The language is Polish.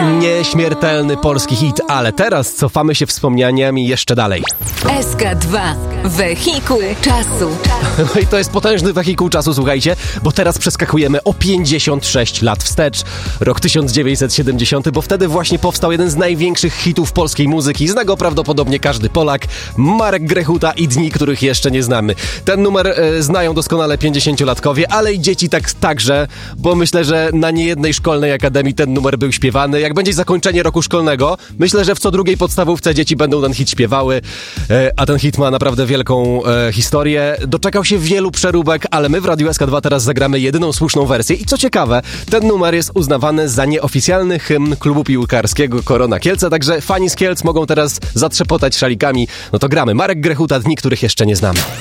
Nieśmiertelny polski hit, ale teraz cofamy się wspomnieniami jeszcze dalej. SK2. Wehikuł czasu. No i to jest potężny wehikuł czasu, słuchajcie, bo teraz przeskakujemy o 56 lat wstecz. Rok 1970, bo wtedy właśnie powstał jeden z największych hitów polskiej muzyki. Zna go prawdopodobnie każdy Polak. Marek Grechuta i Dni, których jeszcze nie znamy. Ten numer znają doskonale 50-latkowie, ale i dzieci także, bo myślę, że na niejednej szkolnej akademii ten numer był śpiewany. Jak będzie zakończenie roku szkolnego, myślę, że w co drugiej podstawówce dzieci będą ten hit śpiewały, a ten hit ma naprawdę wielką historię. Doczekał się wielu przeróbek, ale my w Radiu SK2 teraz zagramy jedyną słuszną wersję i co ciekawe, ten numer jest uznawany za nieoficjalny hymn klubu piłkarskiego Korona Kielce, także fani z Kielc mogą teraz zatrzepotać szalikami. No to gramy. Marek Grechuta, Dni, których jeszcze nie znamy.